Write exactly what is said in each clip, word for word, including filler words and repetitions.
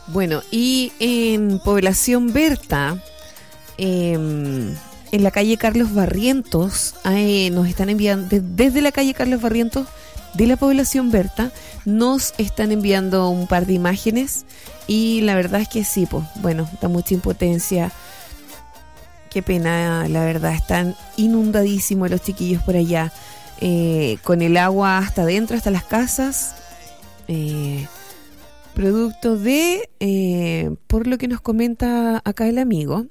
Bueno, y en Población Berta, eh, en la calle Carlos Barrientos, eh, nos están enviando, de, desde la calle Carlos Barrientos de la Población Berta, nos están enviando un par de imágenes y la verdad es que sí, pues, bueno, da mucha impotencia. Qué pena, la verdad, están inundadísimos los chiquillos por allá, eh, con el agua hasta adentro, hasta las casas, eh, producto de, eh, por lo que nos comenta acá el amigo,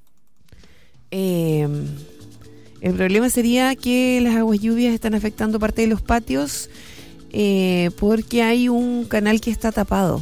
eh, el problema sería que las aguas lluvias están afectando parte de los patios, eh, porque hay un canal que está tapado.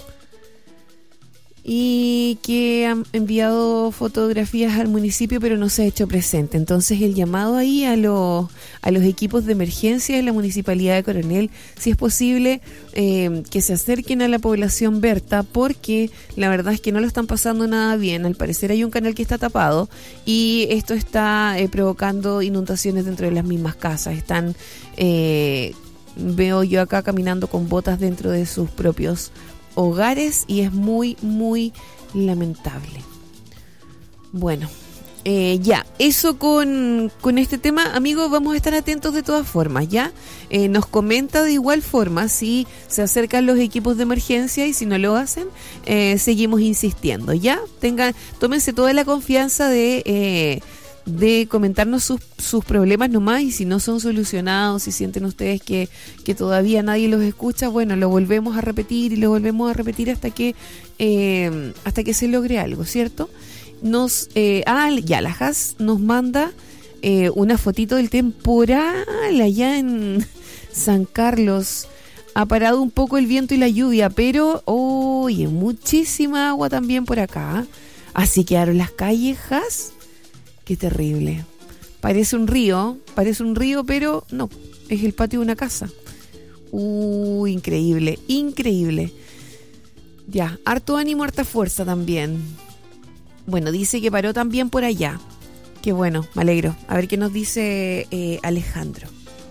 Y que han enviado fotografías al municipio pero no se ha hecho presente. Entonces el llamado ahí a los a los equipos de emergencia de la Municipalidad de Coronel, si es posible, eh, que se acerquen a la Población Berta, porque la verdad es que no lo están pasando nada bien. Al parecer hay un canal que está tapado y esto está eh, provocando inundaciones dentro de las mismas casas. Están, eh, veo yo acá caminando con botas dentro de sus propios hogares y es muy, muy lamentable. Bueno, eh, ya, eso con, con este tema, amigos, vamos a estar atentos de todas formas, ¿ya? Eh, nos comenta de igual forma si se acercan los equipos de emergencia y si no lo hacen, eh, seguimos insistiendo, ¿ya? Tengan, tómense toda la confianza de... Eh, de comentarnos sus, sus problemas nomás, y si no son solucionados, si sienten ustedes que, que todavía nadie los escucha, bueno, lo volvemos a repetir y lo volvemos a repetir hasta que eh, hasta que se logre algo, ¿cierto? Nos eh, ah, ya la Has nos manda eh, una fotito del temporal allá en San Carlos. Ha parado un poco el viento y la lluvia, pero oye, muchísima agua también por acá. Así quedaron las calles, Has. Qué terrible. Parece un río, parece un río, pero no, es el patio de una casa. Uh, increíble, increíble. Ya, harto ánimo, harta fuerza también. Bueno, dice que paró también por allá. Qué bueno, me alegro. A ver qué nos dice eh, Alejandro.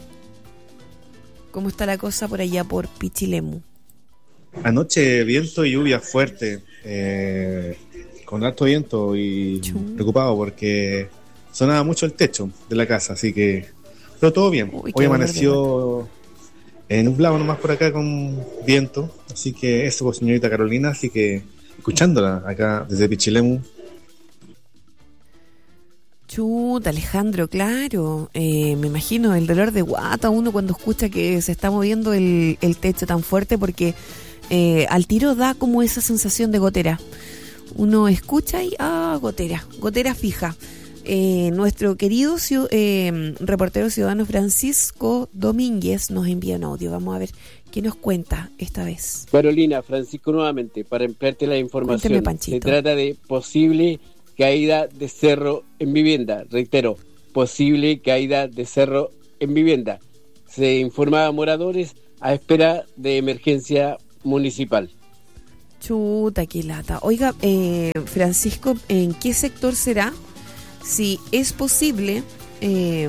¿Cómo está la cosa por allá por Pichilemu? Anoche viento y lluvia fuerte. Eh... con alto viento y Chum. preocupado porque sonaba mucho el techo de la casa, así que pero todo bien. Uy, hoy amaneció en nublado nomás por acá con viento, así que eso, pues, señorita Carolina, así que escuchándola acá desde Pichilemu. Chuta, Alejandro, claro, eh, me imagino el dolor de guata uno cuando escucha que se está moviendo el, el techo tan fuerte, porque eh, al tiro da como esa sensación de gotera. Uno escucha y ah, gotera, gotera fija. Eh, nuestro querido eh, reportero ciudadano Francisco Domínguez nos envía un audio. Vamos a ver qué nos cuenta esta vez. Carolina, Francisco nuevamente, para ampliarte la información. Cuénteme, se trata de posible caída de cerro en vivienda. Reitero, posible caída de cerro en vivienda. Se informa a moradores a espera de emergencia municipal. Chuta, qué lata. Oiga, eh, Francisco, ¿en qué sector será? Si es posible eh,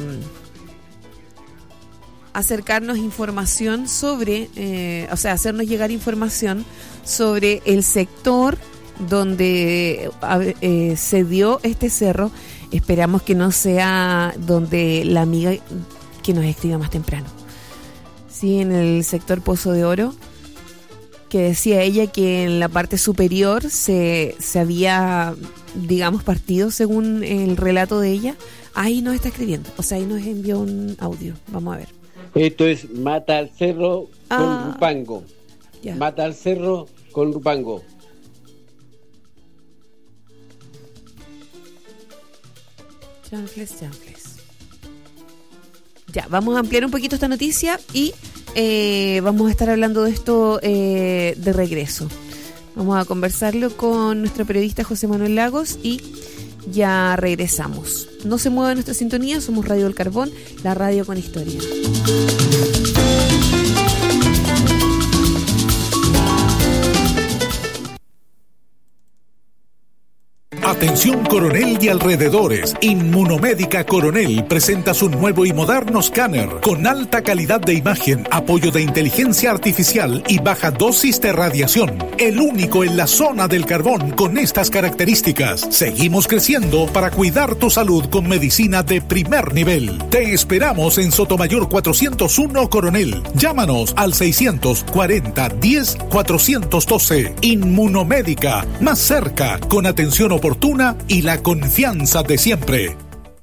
acercarnos información sobre, eh, o sea, hacernos llegar información sobre el sector donde eh, se dio este cerro. Esperamos que no sea donde la amiga que nos escriba más temprano. Sí, en el sector Pozo de Oro, que decía ella que en la parte superior se, se había, digamos, partido según el relato de ella. Ahí nos está escribiendo, o sea, ahí nos envió un audio. Vamos a ver. Esto es Mata al Cerro ah, con Rupango. Ya. Mata al Cerro con Rupango. Chanfles, chanfles. Ya, vamos a ampliar un poquito esta noticia y eh, vamos a estar hablando de esto eh, de regreso. Vamos a conversarlo con nuestro periodista José Manuel Lagos y ya regresamos. No se mueva nuestra sintonía, somos Radio El Carbón, la radio con historia. Atención Coronel y alrededores. Inmunomédica Coronel presenta su nuevo y moderno escáner con alta calidad de imagen, apoyo de inteligencia artificial y baja dosis de radiación. El único en la zona del Carbón con estas características. Seguimos creciendo para cuidar tu salud con medicina de primer nivel. Te esperamos en Sotomayor cuatrocientos uno Coronel. Llámanos al seiscientos cuarenta diez cuatrocientos doce. Inmunomédica, más cerca, con atención oportuna y la confianza de siempre.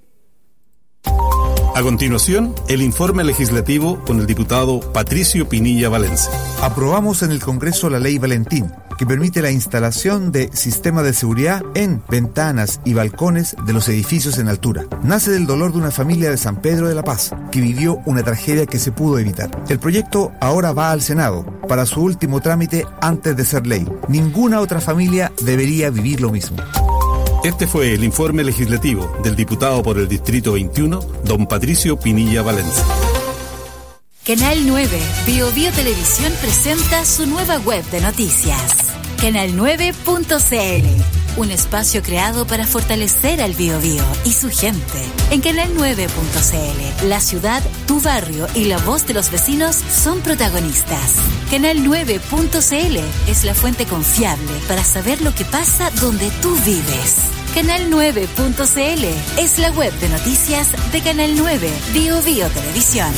A continuación, el informe legislativo con el diputado Patricio Pinilla Valencia. Aprobamos en el Congreso la Ley Valentín, que permite la instalación de sistemas de seguridad en ventanas y balcones de los edificios en altura. Nace del dolor de una familia de San Pedro de la Paz, que vivió una tragedia que se pudo evitar. El proyecto ahora va al Senado para su último trámite antes de ser ley. Ninguna otra familia debería vivir lo mismo. Este fue el informe legislativo del diputado por el Distrito veintiuno, don Patricio Pinilla Valencia. Canal nueve, Bio Bio Televisión presenta su nueva web de noticias. canal nueve punto c l, un espacio creado para fortalecer al Bio Bio y su gente. En canal nueve punto c l, la ciudad, tu barrio y la voz de los vecinos son protagonistas. canal nueve punto c l es la fuente confiable para saber lo que pasa donde tú vives. canal nueve punto c l es la web de noticias de Canal nueve, Bio Bio Televisión.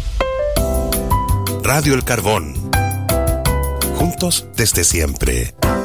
Radio El Carbón. Juntos desde siempre.